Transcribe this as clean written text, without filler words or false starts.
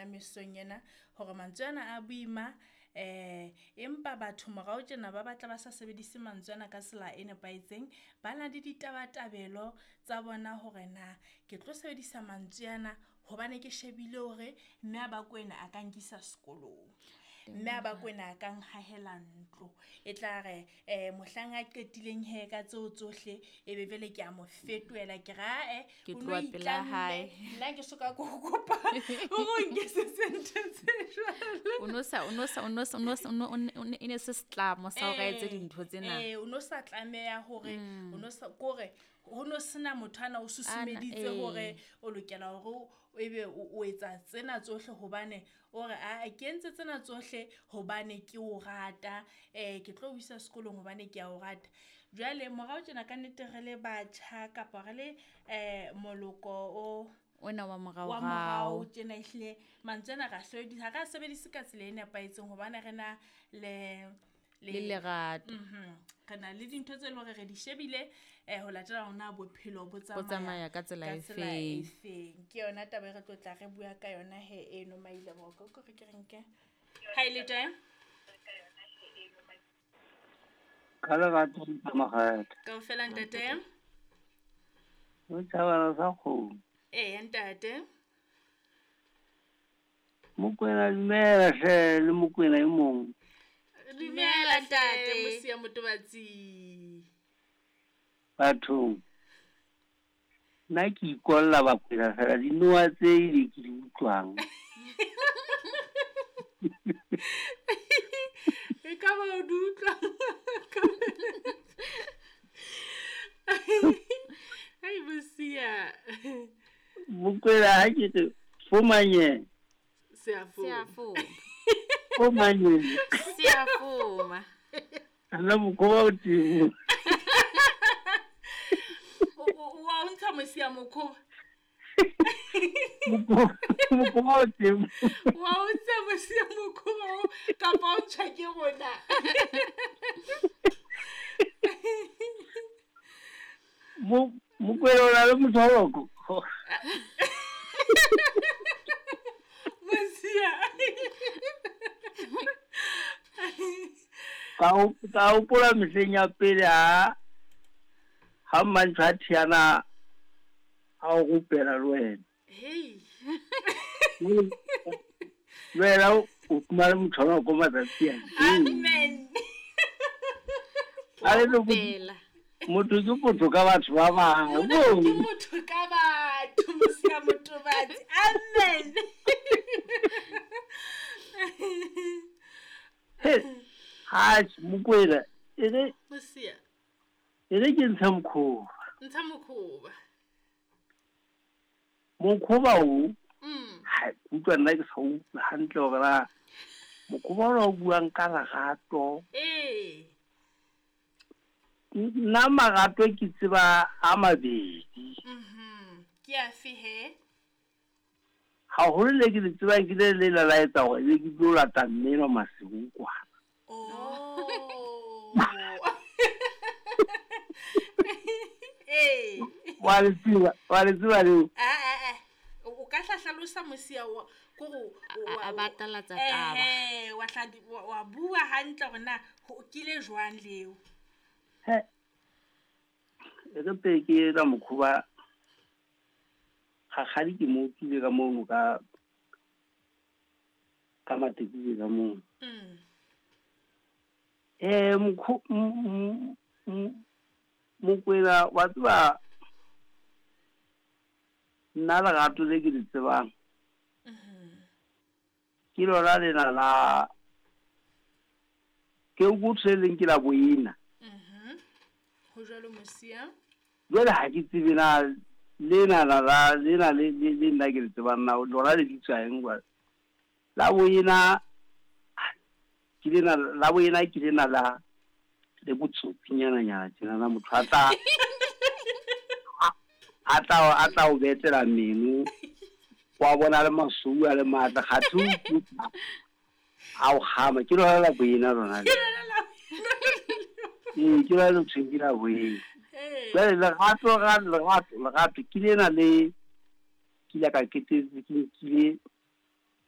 hona mesong ena hore mantswe ana a boima empa batho morao tjena ba batla ba sa sebedise mantswe ana ka tsela e nepahetseng, ba na le ditabatabelo tsa bona hore na ke tlo sebedisa mantswe ana hobane ke shebile hore mme a bakwena a ka nkisa sekolong, mme a bakwena a ka nhahela ntlo, e tla re mohlang a qetileng he ka tseo tsohle ebe vele ke a mo fetoela ke ra Ke tloha pela hae. nna ke soka ko kopa hore nke se sentence jwale ine se setlamo sa hore a etse dintho tsena. o no sa tlameha hore o no sa kore ho no sena motho ana o susumeditse hore o lokela hore ebe o etsa tsena tsohle hobane ore a ke entse tsena tsohle hobane ke o rata, ke tlo o isa sekolong hobane ke a o rata. Jwale morao tjena ka nnete re le batjha kapa re le moloko o Ona wa morao morao. tjena ehlile mantswe ana ra sebedisa, ra sebedise ka tsela e nepahetseng hobane re na Le lerato. re na le dintho tse leng hore re di shebile ho latela hona bophelo bo tsamaya ka tsela efeng. Ke yona taba e re tlo tla re bua ka yona he eno maile boko ko re ke renke ha ile teng Kala batho ba magata. ka o fela ntate O tsaba sa go. ntate Mokwena dumela le mokwena e mong. dumela ntate mosia motobatsi Batho. Nna ke ikolla bakwena fela dinoa tse di ke di utlwang. e ka ba o dutla ai mosia Mokwena ha ke te fumanye. Siafuma. Fumanye. Siafuma. Ana mokhoba o timo. Wa unta mosia mokhoba. Mokhoba o timo. Wa unta mosia mokhoba ka pa o tshake rona. Mokwena o na le motholoko. Mosia. Ka o pola mehleng ya pele ha mantshatiana a o gopela le wena. Hey. Wena o fumane motholoko matsatsi a. Amen. A le Bela. motho ke motho ka batho ba bang. Ke motho ka batho mosia motobatsi. Amen. Ha Mokwena ene Mosia. Ene ke ntsha mokhoba. Ntsha mokhoba. Mokhoba o. Ha utlwa nna ke sa utlwa hantle hore na mokhoba o buang ka lerato. Nna marato ke tseba a mabedi. Ke a fe he? Ha ho le ke le tseba ke le la etsa hore le ke tlo lata mmeno maseng kwana. Oh. Wa le tseba le. O ka hlalosa mosia wa go a batalatsa taba. wa bua hantle hore na ho kile jwang leo. Re peke la mokhuba ga di ke mo tsile ka mo ka matekile ka mo. Mokwena wa tseba nna la gato le ke le tsebang. Ke lona lena la ke go tseleng ke la boina. Ho jalo mosia. Jwale ha ke tsebe na lena le nna ke le tsebang na lona le ditswaeng jwale. La boina ke lena la le botsopinyana nyana tjena na motho a tla o betela meno wa bona le masou a le matla ga thu a o gama ke lona la boina lona le ke la le tshwengila boina jwale legato ke lena le kile ka ketetse ke kile